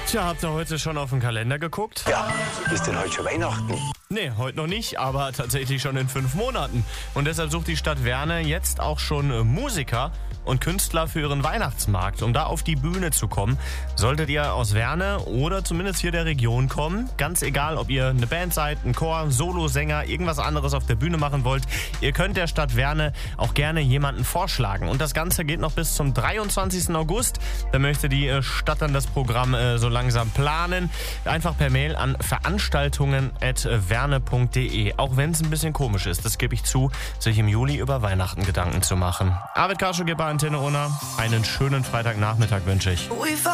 Tja, habt ihr heute schon auf den Kalender geguckt? Ja, ist denn heute schon Weihnachten? Nee, heute noch nicht, aber tatsächlich schon in 5 Monaten. Und deshalb sucht die Stadt Werne jetzt auch schon Musiker und Künstler für ihren Weihnachtsmarkt. Um da auf die Bühne zu kommen, solltet ihr aus Werne oder zumindest hier der Region kommen. Ganz egal, ob ihr eine Band seid, ein Chor, Solosänger, irgendwas anderes auf der Bühne machen wollt. Ihr könnt der Stadt Werne auch gerne jemanden vorschlagen. Und das Ganze geht noch bis zum 23. August. Da möchte die Stadt dann das Programm so langsam planen. Einfach per Mail an veranstaltungen@werne.de. Auch wenn es ein bisschen komisch ist, das gebe ich zu, sich im Juli über Weihnachten Gedanken zu machen. Arvid Karschel, Antenne Unna. Einen schönen Freitagnachmittag wünsche ich.